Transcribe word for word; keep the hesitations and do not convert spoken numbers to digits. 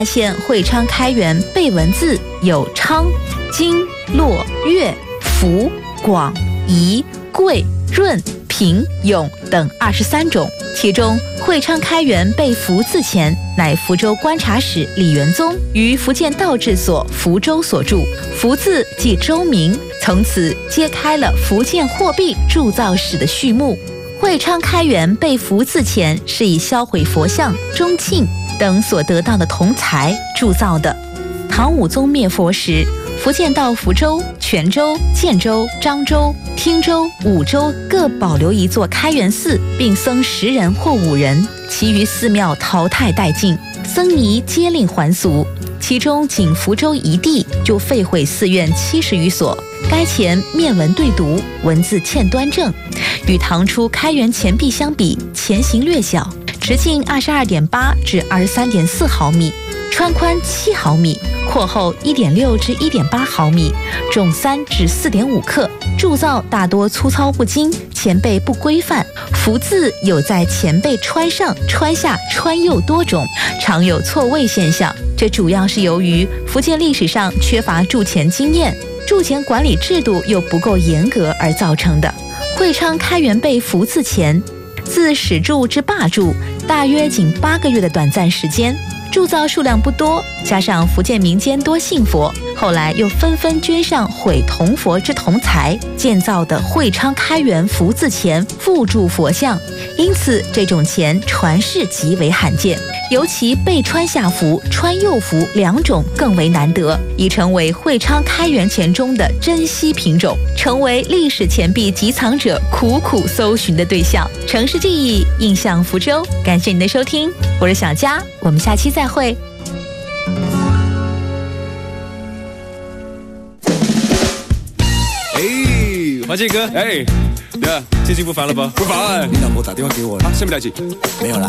发现会昌开元背文字有昌、金、洛、岳、福、广、仪、贵、润、平、永等二十三种，其中会昌开元背福字前，乃福州观察使李元宗于福建道治所福州所著，福字即州名，从此揭开了福建货币铸造史的序幕。会昌开元背福字前是以销毁佛像、钟磬等所得到的铜材铸造的。唐武宗灭佛时，福建道福州、泉州、建州、漳州、汀州、武州各保留一座开元寺，并僧十人或五人，其余寺庙淘汰殆尽，僧尼皆令还俗。其中仅福州一地就废毁寺院七十余所，该钱面文对读，文字欠端正，与唐初开元钱币相比，钱形略小，直径二十二点八至二十三点四毫米，穿宽七毫米，阔厚一点六至一点八毫米，重三至四点五克。铸造大多粗糙不精，前背不规范，福字有在前背穿上、穿下、穿右多种，常有错位现象。这主要是由于福建历史上缺乏铸钱经验，铸钱管理制度又不够严格而造成的。会昌开元背福字前，自始铸至罢铸，大约仅八个月的短暂时间。铸造数量不多，加上福建民间多信佛，后来又纷纷捐上毁铜佛之铜材，建造的会昌开元福字钱附铸佛像，因此这种钱传世极为罕见，尤其背穿下福、穿右福两种更为难得，已成为会昌开元钱中的珍稀品种，成为历史钱币集藏者苦苦搜寻的对象。城市记忆，印象福州，感谢您的收听，我是小佳，我们下期再会。 哎，华健哥，哎，对啊，最近不烦了吧？不烦。你老婆打电话给我了，什么了解？没有啦。